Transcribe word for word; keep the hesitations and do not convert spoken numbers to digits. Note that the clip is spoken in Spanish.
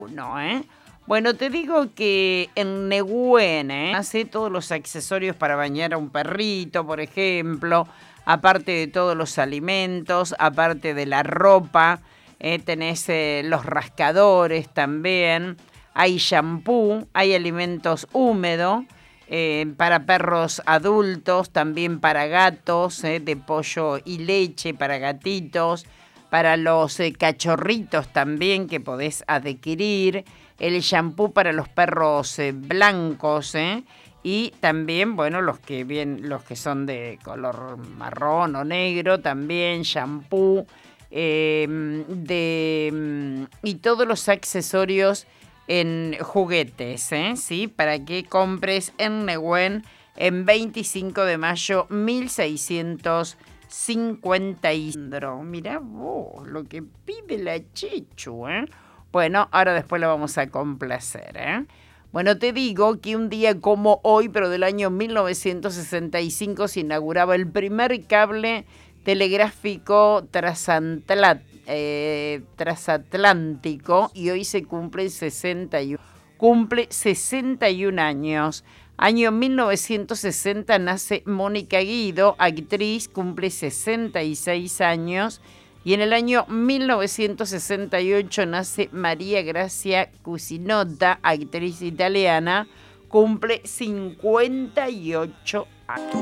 No, ¿eh? Bueno, te digo que en Nehuen, ¿eh? hace todos los accesorios para bañar a un perrito, por ejemplo, aparte de todos los alimentos, aparte de la ropa, ¿eh? tenés eh, los rascadores también, hay shampoo, hay alimentos húmedos, eh, para perros adultos, también para gatos, ¿eh? de pollo y leche para gatitos, para los eh, cachorritos también que podés adquirir, el shampoo para los perros eh, blancos, ¿eh? y también, bueno, los que bien, los que son de color marrón o negro, también shampoo, eh, de, y todos los accesorios en juguetes, ¿eh? ¿sí? Para que compres en Nehuen en veinticinco de mayo mil seiscientos cincuenta y... Mirá vos, lo que pide la Chechu, ¿eh? Bueno, ahora después lo vamos a complacer, ¿eh? Bueno, te digo que un día como hoy, pero del año mil novecientos sesenta y cinco, se inauguraba el primer cable telegráfico transantla- eh, transatlántico y hoy se cumple sesenta y uno, cumple sesenta y un años. Año mil novecientos sesenta nace Mónica Guido, actriz, cumple sesenta y seis años. Y en el año mil novecientos sesenta y ocho nace María Grazia Cucinotta, actriz italiana, cumple cincuenta y ocho años.